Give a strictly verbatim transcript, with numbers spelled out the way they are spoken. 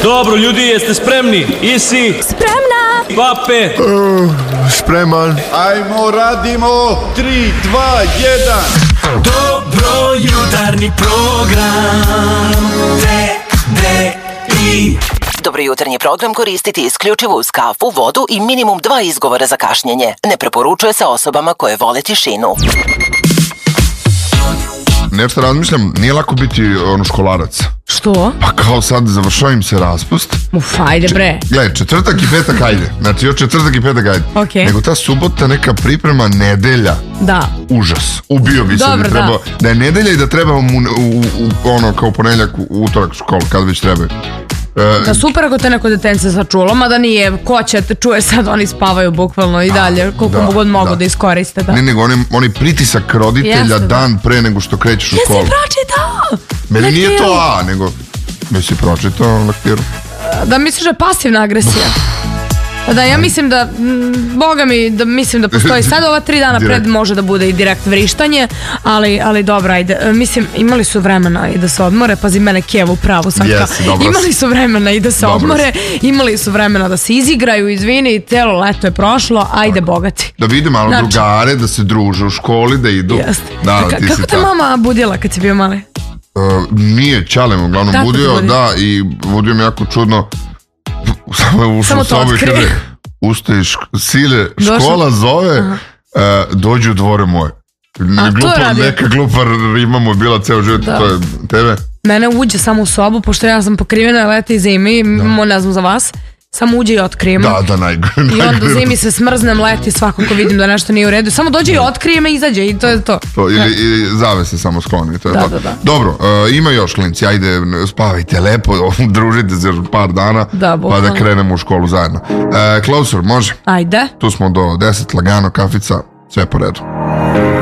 Dobro, ljudi, jeste spremni? Isi? Spremna! Pape? Uh, spreman. Ajmo, radimo, tri, dva, jedan. Dobro jutarnji program T V I. Dobro jutarnji program koristiti isključivo uz kafu, vodu i minimum dva izgovora za kašnjenje. Ne preporučuje se osobama koje vole tišinu. Nešto razmišljam, nije lako biti ono školarac. Što? Pa kao sad završava im se raspust. Uf, ajde bre. Gledaj, četvrtak i petak ajde. Znači još četvrtak i petak ajde. Okay. Nego ta subota neka priprema, nedelja. Da. Užas. Ubio bi se. Dobro, da, treba, da. da je nedelja i da treba u, u, u, ono kao ponedjeljak, u utorak školu, kad već treba. Uh, Da, super ako te neko detence sačulo, mada nije, ko će te čuje sad, oni spavaju bukvalno i dalje, koliko da, god mogu da, da iskoriste. Da. Ne, nego oni, oni pritisak roditelja Jeste, da. dan pre nego što krećeš u školu. Jesi pročitao? Meni Lektiru. nije to A, nego jesi pročitao lektiru? Da misliš da je pasivna agresija? Da, ja mislim da, m, boga mi, da mislim da postoji sad ova tri dana pred može da bude i direkt vrištanje, ali, ali dobro, ajde, e, mislim, imali su vremena i da se odmore, pazi mene Kevu pravu sam Yes, kao, dobro imali su vremena i da se Dobro odmore, imali su vremena da se izigraju, izvini, celo leto je prošlo, ajde bogati. Da vide malo Znači- drugare, da se druže u školi, da idu. Jeste. Da, Ka- ti kako si te ta. mama budila kad si bio mali? Uh, nije, Ćalem uglavnom Tako te budio, budio? da, i budio me jako čudno. Samo ušao Samo u to sobu i otkrio. kaže, ustajiš, sile, Došao. škola zove, uh, dođi u dvore moje. A, to Glupa, radi? neka glupa rima mu je bila ceo život, Da. to je tebe. Mene uđe samo u sobu, pošto ja sam pokrivena leti zimi, mo ne znam za vas, samo uđe i otkrije me. Da, da, najgore. I onda zimi se smrznem, leti svako ko vidim da nešto nije u redu. Samo dođe i otkrije me i izađe i to je to. To, ili, ili zavese samo skloni, to je Da, to. da, da. Dobro, uh, ima još klinci, ajde, spavajte lepo, družite se još par dana, Da, pa bukvalno. da krenemo u školu zajedno. Uh, Closer, može? Ajde. Tu smo do deset, lagano, kafica, sve po redu.